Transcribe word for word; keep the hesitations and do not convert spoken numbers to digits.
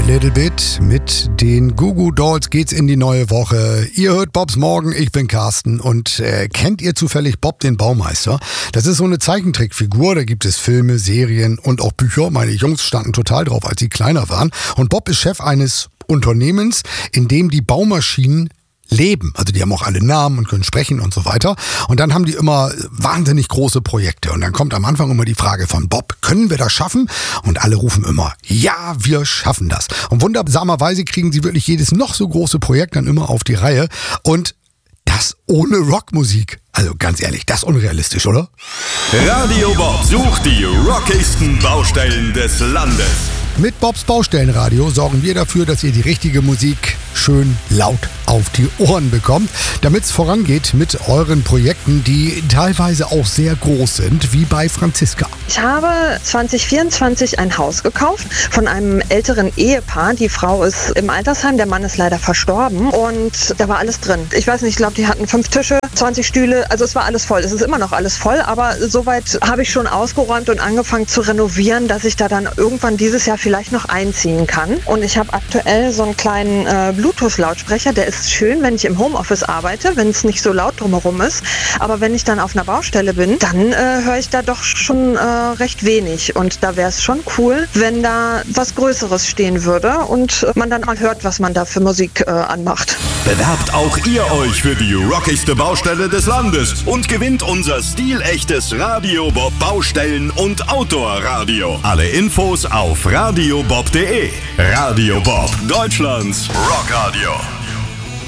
Little Bit. Mit den Goo Goo Dolls geht's in die neue Woche. Ihr hört Bobs Morgen, ich bin Carsten. Und äh, kennt ihr zufällig Bob den Baumeister? Das ist so eine Zeichentrickfigur, da gibt es Filme, Serien und auch Bücher. Meine Jungs standen total drauf, als sie kleiner waren. Und Bob ist Chef eines Unternehmens, in dem die Baumaschinen leben. Also die haben auch alle Namen und können sprechen und so weiter. Und dann haben die immer wahnsinnig große Projekte. Und dann kommt am Anfang immer die Frage von Bob, können wir das schaffen? Und alle rufen immer, ja, wir schaffen das. Und wundersamerweise kriegen sie wirklich jedes noch so große Projekt dann immer auf die Reihe. Und das ohne Rockmusik. Also ganz ehrlich, das ist unrealistisch, oder? Radio Bob sucht die rockigsten Baustellen des Landes. Mit Bobs Baustellenradio sorgen wir dafür, dass ihr die richtige Musik schön laut auf die Ohren bekommt, damit es vorangeht mit euren Projekten, die teilweise auch sehr groß sind, wie bei Franziska. Ich habe zwanzig vierundzwanzig ein Haus gekauft von einem älteren Ehepaar. Die Frau ist im Altersheim, der Mann ist leider verstorben und da war alles drin. Ich weiß nicht, ich glaube, die hatten fünf Tische, zwanzig Stühle, also es war alles voll. Es ist immer noch alles voll, aber soweit habe ich schon ausgeräumt und angefangen zu renovieren, dass ich da dann irgendwann dieses Jahr vielleicht noch einziehen kann. Und ich habe aktuell so einen kleinen äh, Bluetooth-Lautsprecher, der ist schön, wenn ich im Homeoffice arbeite, wenn es nicht so laut drumherum ist. Aber wenn ich dann auf einer Baustelle bin, dann äh, höre ich da doch schon äh, recht wenig. Und da wäre es schon cool, wenn da was Größeres stehen würde und man dann mal hört, was man da für Musik äh, anmacht. Bewerbt auch ihr euch für die rockigste Baustelle des Landes und gewinnt unser stilechtes Radio Bob Baustellen- und Outdoor-Radio. Alle Infos auf radiobob punkt de. Radio Bob, Deutschlands Rockradio.